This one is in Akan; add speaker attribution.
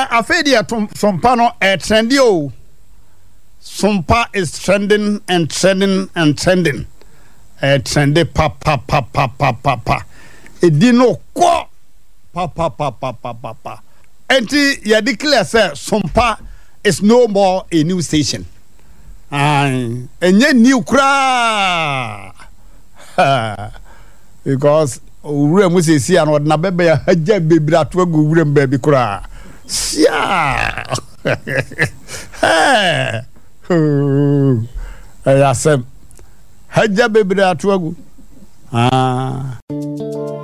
Speaker 1: afedi sompa no trendy o. Sompa is trending and trending and trending. Trendy pa. Edino ko pa. Enti ya declare say Sompa is no more a new station. Enye new kra. Because ure mu sesi an odna bebe ya haja bebri ato agu ure mbabi kra. Sia. Ayasem haja bebri ato agu.